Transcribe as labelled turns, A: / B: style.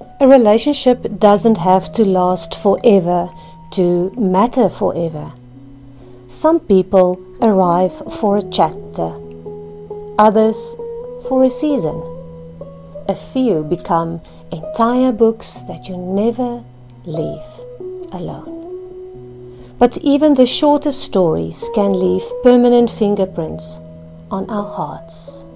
A: A relationship doesn't have to last forever to matter forever. Some people arrive for a chapter, others for a season. A few become entire books that you never leave alone. But even the shortest stories can leave permanent fingerprints on our hearts.